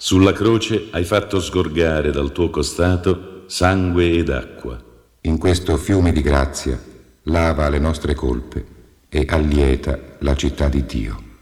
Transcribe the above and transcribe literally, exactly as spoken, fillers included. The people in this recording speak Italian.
Sulla croce hai fatto sgorgare dal tuo costato sangue ed acqua. In questo fiume di grazia lava le nostre colpe e allieta la città di Dio.